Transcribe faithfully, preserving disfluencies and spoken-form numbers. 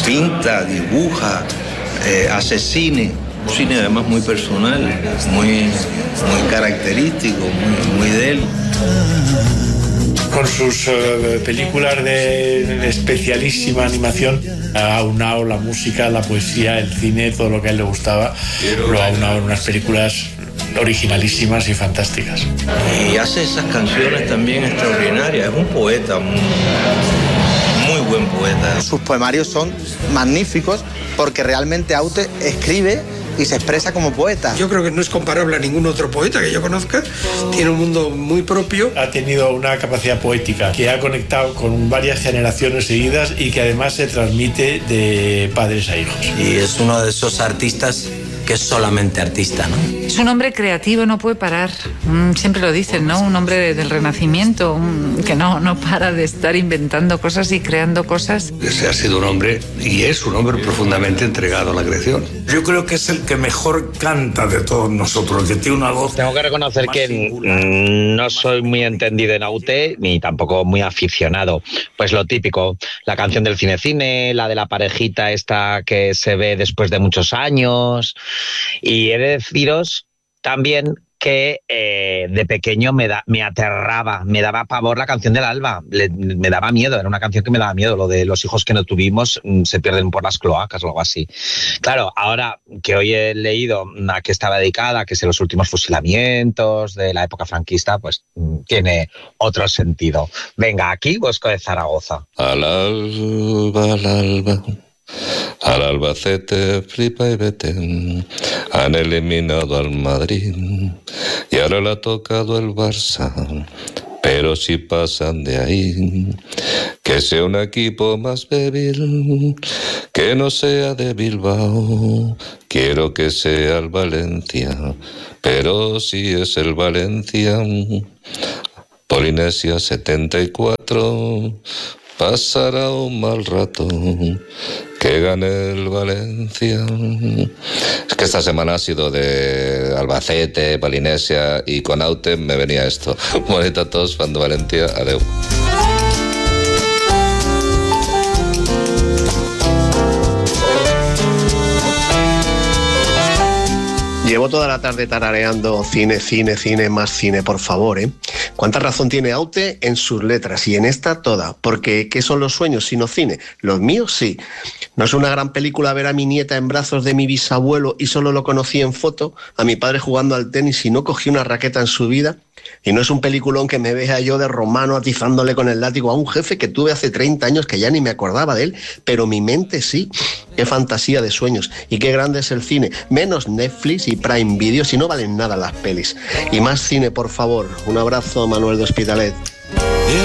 pinta, dibuja, eh, hace cine. Un cine además muy personal, muy, muy característico, muy, muy de él. Con sus uh, películas de especialísima animación, ha aunado la música, la poesía, el cine, todo lo que a él le gustaba, lo ha aunado en unas películas originalísimas y fantásticas. Y hace esas canciones también extraordinarias, es un poeta, muy, muy buen poeta. Sus poemarios son magníficos porque realmente Aute escribe y se expresa como poeta. Yo creo que no es comparable a ningún otro poeta que yo conozca, tiene un mundo muy propio. Ha tenido una capacidad poética que ha conectado con varias generaciones seguidas y que además se transmite de padres a hijos. Y es uno de esos artistas que es solamente artista, ¿no? Es un hombre creativo, no puede parar. Siempre lo dicen, ¿no? Un hombre del Renacimiento, un, que no, no para de estar inventando cosas y creando cosas. Ese ha sido un hombre, y es un hombre profundamente entregado a la creación. Yo creo que es el que mejor canta de todos nosotros, que tiene una voz... Tengo que reconocer que mm, no soy muy entendido en Aute, ni tampoco muy aficionado. Pues lo típico, la canción del cine-cine, la de la parejita esta que se ve después de muchos años... Y he de deciros también que eh, de pequeño me, da, me aterraba, me daba pavor la canción del Alba, Le, me daba miedo, era una canción que me daba miedo, lo de los hijos que no tuvimos mm, se pierden por las cloacas o algo así. Claro, ahora que hoy he leído a qué estaba dedicada, que es los últimos fusilamientos de la época franquista, pues mm, tiene otro sentido. Venga, aquí Bosco de Zaragoza. Al alba, al alba... Al Albacete, flipa y vete, han eliminado al Madrid y ahora le ha tocado el Barça, pero si pasan de ahí, que sea un equipo más débil, que no sea de Bilbao, quiero que sea el Valencia, pero si es el Valencia, Polinesia setenta y cuatro, pasará un mal rato, que gane el Valencia. Es que esta semana ha sido de Albacete, Polinesia, y con Aute me venía esto. Bonito a todos, fan de Valencia, adeu. Llevo toda la tarde tarareando cine, cine, cine, más cine, por favor, ¿eh? ¿Cuánta razón tiene Aute en sus letras? Y en esta toda. Porque, ¿qué son los sueños sino cine? Los míos sí. No es una gran película ver a mi nieta en brazos de mi bisabuelo y solo lo conocí en foto, a mi padre jugando al tenis y no cogí una raqueta en su vida. Y no es un peliculón que me vea yo de romano atizándole con el látigo a un jefe que tuve hace treinta años que ya ni me acordaba de él, pero mi mente sí. Qué fantasía de sueños y qué grande es el cine. Menos Netflix y Prime Video, si no valen nada las pelis. Y más cine, por favor. Un abrazo, Manuel de Hospitalet.